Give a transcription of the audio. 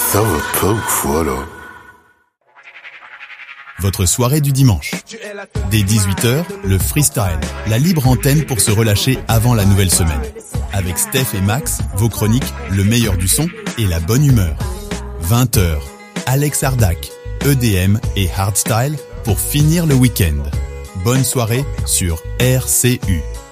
Ça va pas ou quoi, là? Votre soirée du dimanche. Dès 18h, le freestyle, la libre antenne pour se relâcher avant la nouvelle semaine. Avec Steph et Max, vos chroniques, le meilleur du son et la bonne humeur. 20h, Alex Ardac, EDM et Hardstyle pour finir le week-end. Bonne soirée sur RCU.